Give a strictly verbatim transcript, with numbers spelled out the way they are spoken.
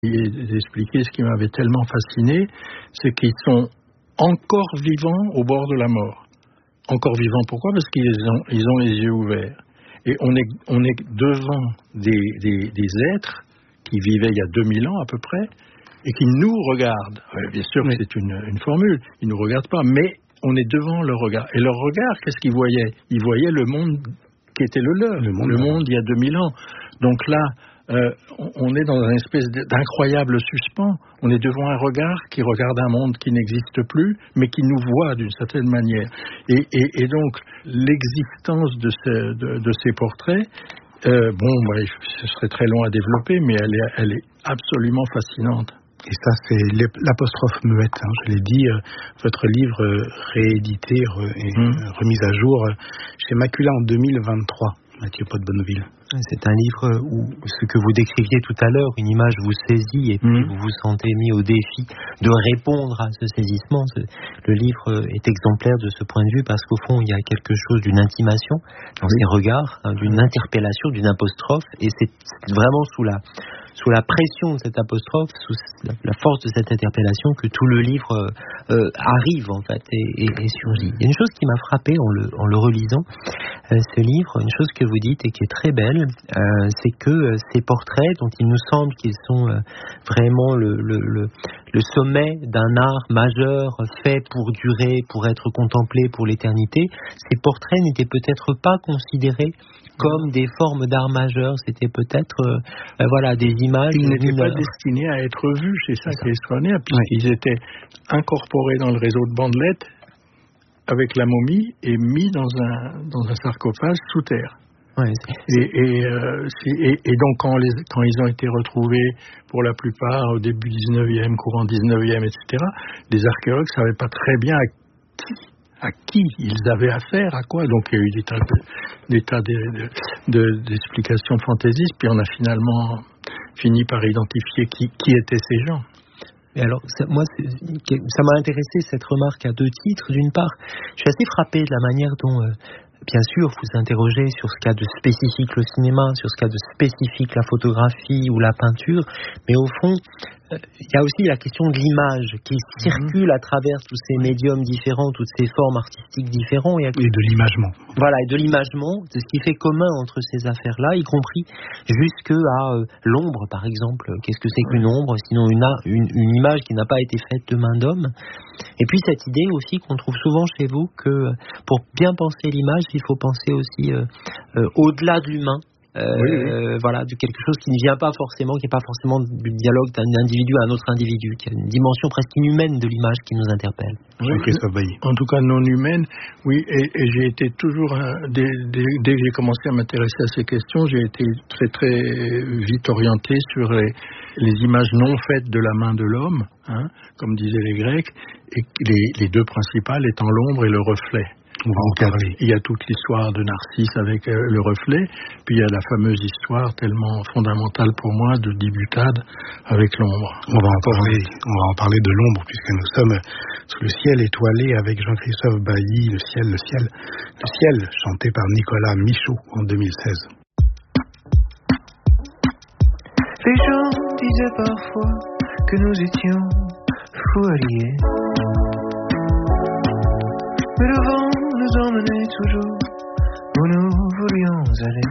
Il expliquait ce qui m'avait tellement fasciné, c'est qu'ils sont encore vivants au bord de la mort. Encore vivants, pourquoi ? Parce qu'ils ont, ils ont les yeux ouverts. Et on est, on est devant des, des, des êtres qui vivaient il y a deux mille ans à peu près, et qui nous regardent. Bien sûr que c'est une, une formule, ils ne nous regardent pas, mais on est devant leur regard. Et leur regard, qu'est-ce qu'ils voyaient ? Ils voyaient le monde qui était le leur, le monde, le monde il y a deux mille ans. Donc là, euh, on est dans une espèce d'incroyable suspens. On est devant un regard qui regarde un monde qui n'existe plus, mais qui nous voit d'une certaine manière. Et, et, et donc, l'existence de, ce, de, de ces portraits, euh, bon, bah, ce serait très long à développer, mais elle est, elle est absolument fascinante. Et ça, c'est l'apostrophe muette. Hein. Je l'ai dit, euh, votre livre euh, réédité re, et mmh. euh, remis à jour euh, chez Macula en deux mille vingt-trois, Mathieu Pot-Bonneville. C'est un livre où ce que vous décriviez tout à l'heure, une image vous saisit et puis mmh. vous vous sentez mis au défi de répondre à ce saisissement. Le livre est exemplaire de ce point de vue parce qu'au fond, il y a quelque chose d'une intimation dans oui. ses regards, hein, d'une interpellation, d'une apostrophe, et c'est vraiment sous la sous la pression de cette apostrophe, sous la force de cette interpellation que tout le livre euh, arrive en fait et, et, et surgit. Il y a une chose qui m'a frappé en le, en le relisant, euh, ce livre, une chose que vous dites et qui est très belle, euh, c'est que euh, ces portraits, dont il nous semble qu'ils sont euh, vraiment le, le, le, le sommet d'un art majeur fait pour durer, pour être contemplé pour l'éternité, ces portraits n'étaient peut-être pas considérés comme des formes d'art majeur, c'était peut-être euh, euh, voilà, des images... Ils n'étaient pas destinés à être vus, c'est ça, ça. qui est extraordinaire, puisqu'ils oui. étaient incorporés dans le réseau de bandelettes avec la momie et mis dans un, dans un sarcophage sous terre. Ouais, et, et, euh, et, et donc quand, les, quand ils ont été retrouvés pour la plupart au début dix-neuvième, courant dix-neuvième, et cetera, les archéologues ne savaient pas très bien à qui, à qui ils avaient affaire, à quoi. Donc il y a eu des tas, de, des tas de, de, de, d'explications fantaisistes, puis on a finalement fini par identifier qui, qui étaient ces gens. Et alors, ça, moi, c'est, ça m'a intéressé cette remarque à deux titres. D'une part, je suis assez frappé de la manière dont... Euh, Bien sûr, vous interrogez sur ce qu'a de spécifique le cinéma, sur ce qu'a de spécifique la photographie ou la peinture, mais au fond, il y a aussi la question de l'image qui circule à travers tous ces médiums différents, toutes ces formes artistiques différentes. Et, et de l'imagement. Voilà, et de l'imagement, c'est ce qui fait commun entre ces affaires-là, y compris jusque à euh, l'ombre, par exemple. Qu'est-ce que c'est qu'une ombre, sinon une, une, une image qui n'a pas été faite de main d'homme. Et puis cette idée aussi qu'on trouve souvent chez vous que pour bien penser l'image, il faut penser aussi euh, euh, au-delà de l'humain. Euh, oui, oui. Voilà, de quelque chose qui ne vient pas forcément, qui n'est pas forcément du dialogue d'un individu à un autre individu, qui a une dimension presque inhumaine de l'image qui nous interpelle. Oui, en tout cas non humaine, oui, et, et j'ai été toujours, dès, dès, dès que j'ai commencé à m'intéresser à ces questions, j'ai été très très vite orienté sur les, les images non faites de la main de l'homme, hein, comme disaient les Grecs, et les, les deux principales étant l'ombre et le reflet. On va en parler. Il y a toute l'histoire de Narcisse avec euh, le reflet, puis il y a la fameuse histoire tellement fondamentale pour moi de Dibutade avec l'ombre. On va en parler, on va en parler de l'ombre puisque nous sommes sous le ciel étoilé avec Jean-Christophe Bailly, le ciel, le ciel, le ciel, chanté par Nicolas Michaud en deux mille seize. Les gens disaient parfois que nous étions fous alliés, mais le vent nous emmenait toujours où nous voulions aller.